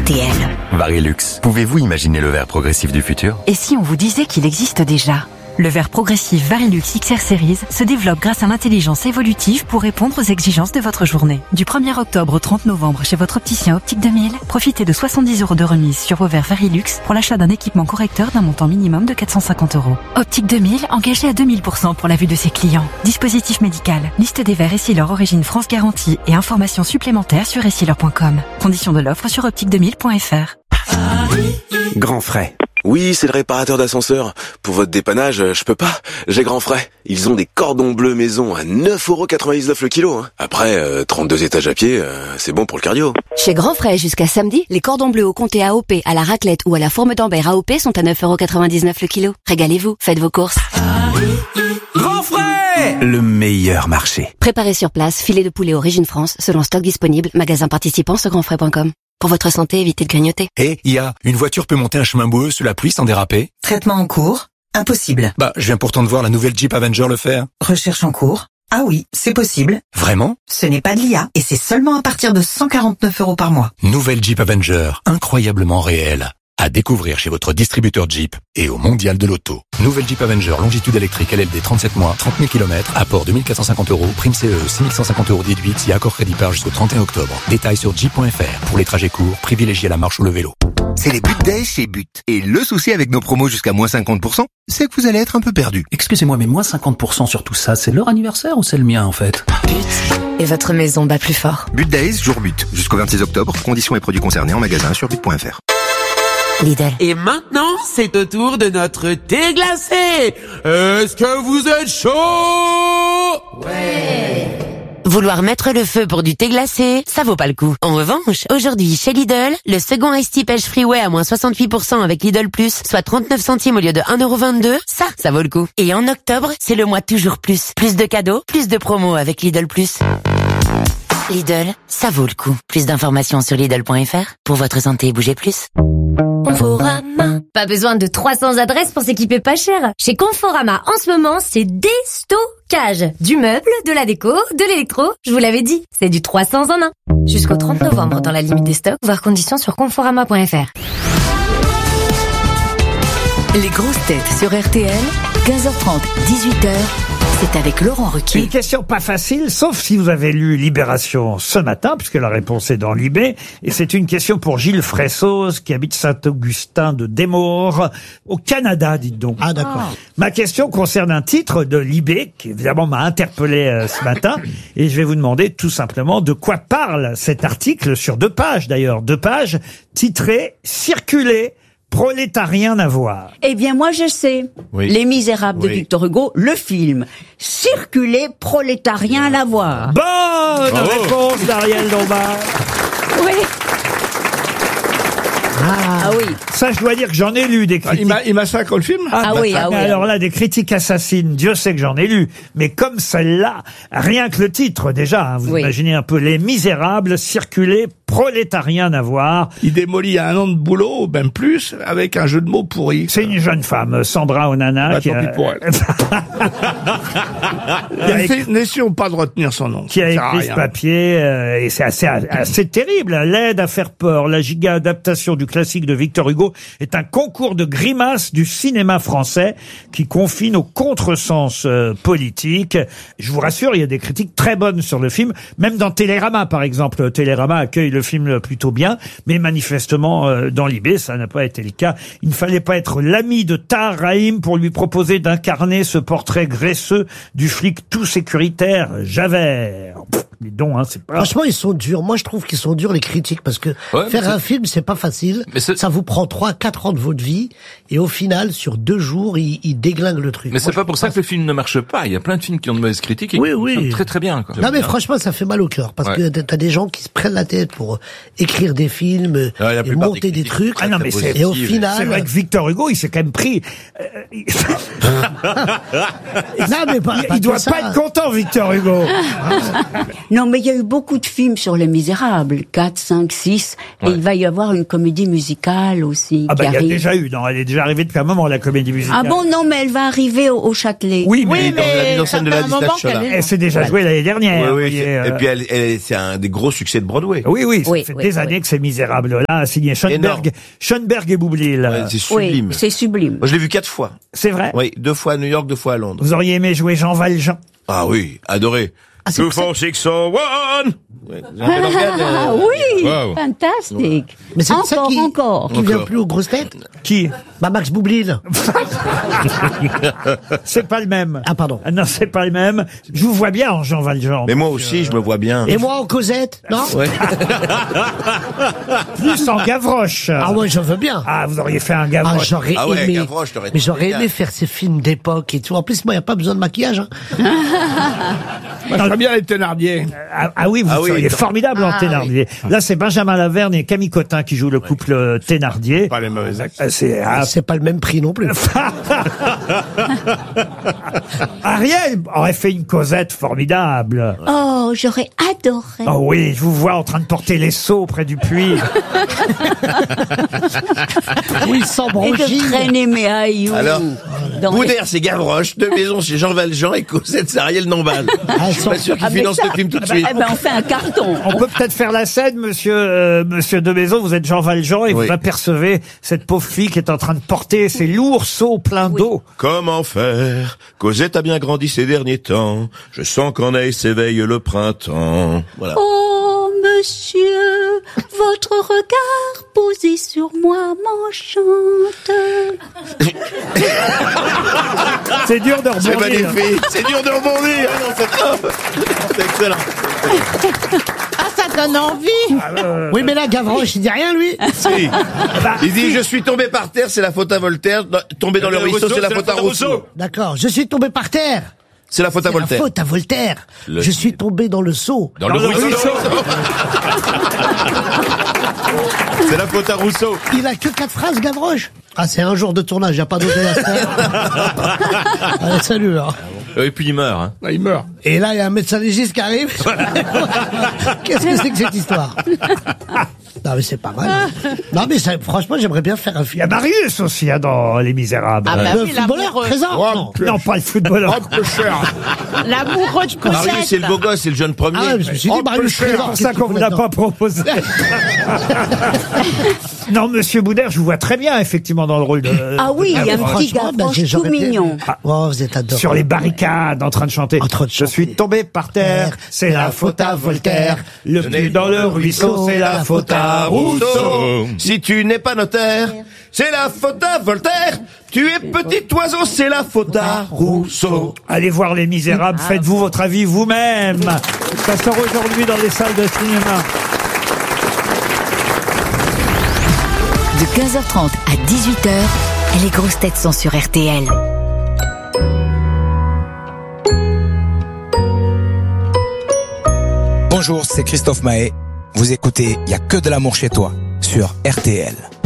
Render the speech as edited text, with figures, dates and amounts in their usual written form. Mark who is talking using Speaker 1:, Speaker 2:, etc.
Speaker 1: RTL.
Speaker 2: Varilux, pouvez-vous imaginer le verre progressif du futur ?
Speaker 3: Et si on vous disait qu'il existe déjà ? Le verre progressif Varilux XR Series se développe grâce à l'intelligence évolutive pour répondre aux exigences de votre journée. Du 1er octobre au 30 novembre chez votre opticien Optique 2000, profitez de 70 € de remise sur vos verres Varilux pour l'achat d'un équipement correcteur d'un montant minimum de 450 €. Optique 2000, engagé à 2000% pour la vue de ses clients. Dispositif médical, liste des verres Essilor Origine France Garantie et informations supplémentaires sur essilor.com. Conditions de l'offre sur optique2000.fr.
Speaker 4: Grand Frais.
Speaker 5: Oui, c'est le réparateur d'ascenseur. Pour votre dépannage, je peux pas. J'ai Grand Frais. Ils ont des cordons bleus maison à 9,99 € le kilo. Après, 32 étages à pied, c'est bon pour le cardio.
Speaker 1: Chez Grand Frais, jusqu'à samedi, les cordons bleus au comté AOP, à la raclette ou à la forme d'Ambert AOP sont à 9,99 € le kilo. Régalez-vous, faites vos courses.
Speaker 4: Grand Frais, le meilleur marché.
Speaker 1: Préparez sur place, filet de poulet Origine France, selon stock disponible, magasin participant sur grandfrais.com. Pour votre santé, évitez de grignoter.
Speaker 6: Une voiture peut monter un chemin boueux sous la pluie sans déraper?
Speaker 7: Traitement en cours? Impossible.
Speaker 6: Je viens pourtant de voir la nouvelle Jeep Avenger le faire.
Speaker 7: Recherche en cours? Ah oui, c'est possible.
Speaker 6: Vraiment?
Speaker 7: Ce n'est pas de l'IA et c'est seulement à partir de 149 € par mois.
Speaker 6: Nouvelle Jeep Avenger, incroyablement réelle. À découvrir chez votre distributeur Jeep et au Mondial de l'Auto. Nouvelle Jeep Avenger, longitude électrique LLD 37 mois, 30 000 km, apport 2450 €, prime CE 6150 € déduite si accord crédit par jusqu'au 31 octobre. Détails sur jeep.fr. Pour les trajets courts, privilégiez la marche ou le vélo.
Speaker 8: C'est les But Days chez But. Et le souci avec nos promos jusqu'à moins 50%, c'est que vous allez être un peu perdu.
Speaker 9: Excusez-moi, mais moins 50% sur tout ça, c'est leur anniversaire ou c'est le mien en fait?
Speaker 1: But. Et votre maison bat plus fort.
Speaker 8: But Days, jour But. Jusqu'au 26 octobre. Conditions et produits concernés en magasin sur but.fr.
Speaker 1: Lidl.
Speaker 10: Et maintenant, c'est au tour de notre thé glacé. Est-ce que vous êtes chaud?
Speaker 11: Ouais. Vouloir mettre le feu pour du thé glacé, ça vaut pas le coup. En revanche, aujourd'hui, chez Lidl, le second Iced Tea Pêche Freeway à moins 68% avec Lidl Plus, soit 39 centimes au lieu de 1,22 €, ça vaut le coup. Et en octobre, c'est le mois toujours plus. Plus de cadeaux, plus de promos avec Lidl Plus. Lidl, ça vaut le coup. Plus d'informations sur Lidl.fr. Pour votre santé, bougez plus.
Speaker 12: Conforama. Pas besoin de 300 adresses pour s'équiper pas cher. Chez Conforama, en ce moment, c'est déstockage. Du meuble, de la déco, de l'électro. Je vous l'avais dit, c'est du 300 en 1. Jusqu'au 30 novembre dans la limite des stocks, voir conditions sur conforama.fr.
Speaker 1: Les grosses têtes sur RTL, 15h30, 18h. C'est avec Laurent Ruquier.
Speaker 13: Une question pas facile, sauf si vous avez lu Libération ce matin, puisque la réponse est dans Libé. Et c'est une question pour Gilles Fressos, qui habite Saint-Augustin de Desmaures, au Canada, dites donc.
Speaker 14: Ah, d'accord.
Speaker 13: Ma question concerne un titre de Libé, qui évidemment m'a interpellé ce matin. Et je vais vous demander tout simplement de quoi parle cet article, sur 2 pages d'ailleurs, 2 pages, titré « Circuler ». Prolétarien à voir.
Speaker 15: Eh bien, moi, je sais.
Speaker 13: Oui.
Speaker 15: Les Misérables de
Speaker 13: Oui.
Speaker 15: Victor Hugo, le film. Circuler, prolétarien à voir.
Speaker 13: Bonne réponse d'Ariel Dombas.
Speaker 15: Oui.
Speaker 13: Ah oui. Ça, je dois dire que j'en ai lu des critiques.
Speaker 14: Il massacre le film?
Speaker 15: Oui.
Speaker 13: Alors là, des critiques assassines, Dieu sait que j'en ai lu. Mais comme celle-là, rien que le titre, déjà, vous imaginez un peu Les Misérables, circuler, prolétarien à voir.
Speaker 14: Il démolit un an de boulot, même plus, avec un jeu de mots pourri.
Speaker 13: C'est une jeune femme, Sandra Onana.
Speaker 14: Tant pis pour elle. N'essayons pas de retenir son nom.
Speaker 13: Qui a écrit ce papier, et c'est assez terrible. L'aide à faire peur, la giga adaptation du classique de Victor Hugo est un concours de grimaces du cinéma français qui confine au contresens politique. Je vous rassure, il y a des critiques très bonnes sur le film, même dans Télérama par exemple. Télérama accueille le film plutôt bien, mais manifestement dans Libé, ça n'a pas été le cas. Il ne fallait pas être l'ami de Tahar Rahim pour lui proposer d'incarner ce portrait graisseux du flic tout sécuritaire Javert. Les dons, c'est pas...
Speaker 16: Franchement, ils sont durs. Moi, je trouve qu'ils sont durs, les critiques, parce que faire un film, c'est pas facile. Ça vous prend 3-4 ans de votre vie, et au final, sur 2 jours, ils déglinguent le truc.
Speaker 17: Mais c'est pas pour ça que le film ne marche pas. Il y a plein de films qui ont de mauvaises critiques et qui fonctionnent très très bien, quoi.
Speaker 16: Non, mais franchement, ça fait mal au cœur, parce que t'as des gens qui se prennent la tête pour écrire des films, et monter des trucs.
Speaker 13: Ah non, mais
Speaker 16: et au final...
Speaker 13: C'est vrai que Victor Hugo, il s'est quand même pris...
Speaker 16: non, mais
Speaker 13: il doit pas être content, Victor Hugo.
Speaker 15: Non, mais il y a eu beaucoup de films sur Les Misérables, 4, 5, 6, et il va y avoir une comédie musicale aussi.
Speaker 13: Ah bah,
Speaker 15: qui
Speaker 13: il y a
Speaker 15: arrive.
Speaker 13: déjà eu, non, elle est déjà arrivée depuis un moment, la comédie musicale.
Speaker 15: Ah bon, non, mais elle va arriver au Châtelet.
Speaker 13: Oui, mais
Speaker 18: dans la mise en scène de la Distache, là.
Speaker 13: elle s'est déjà jouée l'année dernière.
Speaker 18: Oui,
Speaker 13: vous
Speaker 18: oui,
Speaker 13: voyez,
Speaker 18: et puis c'est un des gros succès de Broadway.
Speaker 13: Oui, ça fait des années que c'est Misérable. Là, signé Schoenberg et Boublil.
Speaker 18: Ouais, c'est sublime.
Speaker 15: Oui, c'est sublime.
Speaker 18: Moi, je l'ai vu 4 fois.
Speaker 13: C'est vrai?
Speaker 18: Oui, 2 fois à New York, 2 fois à Londres.
Speaker 13: Vous auriez aimé jouer Jean Valjean?
Speaker 18: Ah oui, adoré.
Speaker 15: Ah, c'est pour ça-
Speaker 18: 601.
Speaker 15: Ah oui,
Speaker 18: Wow.
Speaker 15: fantastique.
Speaker 16: Mais c'est ça
Speaker 15: encore.
Speaker 16: qui vient plus aux grosses têtes.
Speaker 13: Qui?
Speaker 16: Bah, Max Boublil.
Speaker 13: C'est pas le même.
Speaker 16: Ah, pardon.
Speaker 13: Non, c'est pas le même. Je vous vois bien en Jean Valjean.
Speaker 18: Mais moi aussi, je me vois bien.
Speaker 16: Et moi en Cosette, non?
Speaker 18: Ouais.
Speaker 13: Plus en Gavroche.
Speaker 16: Ah ouais, je veux bien.
Speaker 13: Ah, vous auriez fait un
Speaker 16: Ah,
Speaker 13: Gavroche.
Speaker 16: j'aurais
Speaker 18: Ah ouais,
Speaker 16: aimé.
Speaker 18: Gavroche, t'aurais
Speaker 16: Mais
Speaker 18: été
Speaker 16: j'aurais
Speaker 18: bien.
Speaker 16: aimé faire ces films d'époque et tout. En plus, moi, il n'y a pas besoin de maquillage. Hein.
Speaker 14: Moi, j'aime bien les Thénardier.
Speaker 13: Ah oui, vous
Speaker 18: Ah oui,
Speaker 13: seriez
Speaker 18: attends.
Speaker 13: formidable en
Speaker 15: Ah
Speaker 13: Thénardier. Là, c'est Benjamin Laverne et Camille Cotin qui jouent le couple Thénardier.
Speaker 14: Pas les mauvais acteurs.
Speaker 16: C'est pas le même prix non plus.
Speaker 13: Ariel aurait fait une Cosette formidable.
Speaker 15: Oh, j'aurais adoré.
Speaker 13: Oh oui, je vous vois en train de porter les seaux près du puits.
Speaker 16: Oui, sans
Speaker 15: Et
Speaker 16: bronchine.
Speaker 15: de traîner mes haillons.
Speaker 18: Alors,
Speaker 15: dans les-
Speaker 18: Boudère, c'est Gavroche, Deux Maisons, c'est Jean Valjean et Cosette, c'est Ariel Dombal. Je suis pas sûr qu'il
Speaker 15: Ah, mais
Speaker 18: finance
Speaker 15: ça-
Speaker 18: le film tout de
Speaker 15: eh ben-
Speaker 18: suite.
Speaker 15: eh ben, on fait un carton.
Speaker 13: On peut peut-être faire la scène, monsieur de Maison, vous êtes Jean Valjean et
Speaker 18: Oui.
Speaker 13: vous apercevez cette pauvre fille qui est en train de porter ses lourds seaux pleins d'eau.
Speaker 18: Comment faire? Cosette a bien grandi ces derniers temps. Je sens qu'en elle s'éveille le printemps. Voilà.
Speaker 15: Oh, monsieur, votre regard posé sur moi m'enchante.
Speaker 13: C'est dur de
Speaker 18: C'est
Speaker 13: rebondir.
Speaker 18: magnifique. C'est dur de rebondir. Ah non, c'est top. C'est excellent. Ah, ça donne envie.
Speaker 16: Oui, mais là, Gavroche, il dit rien, lui.
Speaker 18: Si. Il dit, je suis tombé par terre, c'est la faute à Voltaire. Tomber dans le ruisseau, c'est la faute à Rousseau.
Speaker 16: D'accord. Je suis tombé par terre.
Speaker 18: C'est la faute à
Speaker 16: C'est la
Speaker 18: Voltaire.
Speaker 16: faute à Voltaire. Je suis tombé dans le seau.
Speaker 18: Dans le ruisseau. C'est la faute à Rousseau.
Speaker 16: Il a que 4 phrases, Gavroche. Ah, c'est un jour de tournage, il n'y a pas d'autre à faire. Allez, salut, hein.
Speaker 17: Et puis il meurt. Hein.
Speaker 14: Il meurt.
Speaker 16: Et là, il y a un médecin légiste qui arrive. Qu'est-ce que c'est que cette histoire? Non, mais c'est pas mal. Non, mais ça, franchement, j'aimerais bien faire un
Speaker 13: Il y
Speaker 16: film.
Speaker 13: a Marius aussi hein, dans Les Misérables.
Speaker 15: Ah, bah
Speaker 16: Le
Speaker 15: oui,
Speaker 16: footballeur
Speaker 15: l'amoureux.
Speaker 16: présent?
Speaker 14: Oh,
Speaker 16: Non.
Speaker 13: Non, pas le footballeur.
Speaker 14: Oh, peu cher.
Speaker 15: L'amoureux de Cosette.
Speaker 18: Marius, c'est le beau gosse, c'est le jeune premier.
Speaker 16: Ah ouais, je me suis dit,
Speaker 14: Oh,
Speaker 16: Marius
Speaker 14: peu cher.
Speaker 13: C'est
Speaker 16: présent.
Speaker 13: pour ça qu'on vous l'a pas proposé. Non, monsieur Boudère, je vous vois très bien, effectivement, dans le rôle de...
Speaker 15: Ah oui, il y a un petit
Speaker 16: Franchement,
Speaker 15: Gavroche tout
Speaker 16: j'aurais bien
Speaker 15: mignon.
Speaker 16: aimé. Oh, vous êtes adorable.
Speaker 13: Sur les barricades, en train de chanter.
Speaker 16: En train de
Speaker 13: Je
Speaker 16: chanter.
Speaker 13: suis tombé par terre, c'est la faute à Voltaire. Le puits dans le ruisseau, c'est la faute à Rousseau.
Speaker 18: Si tu n'es pas notaire, c'est la faute à Voltaire. Tu es petit oiseau, c'est la faute à Rousseau.
Speaker 13: Allez voir Les Misérables, faites-vous votre avis vous-même. Ça sort aujourd'hui dans les salles de cinéma.
Speaker 1: De 15h30 à 18h, les grosses têtes sont sur RTL.
Speaker 19: Bonjour, c'est Christophe Mahé. Vous écoutez Y a que de l'amour chez toi sur RTL.